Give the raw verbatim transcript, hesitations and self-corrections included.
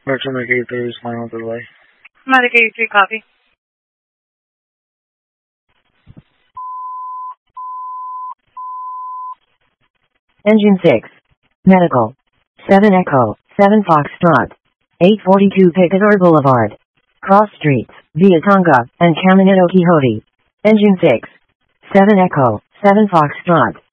Metro Medic eighty-three is flying on the delay. Medic eighty-three, copy. Engine six. Medical. seven Echo, seven Foxtrot. eight forty-two Picador Boulevard. Cross Streets, via Tonga, and Caminito Quixote. Engine six. seven Echo, seven Foxtrot.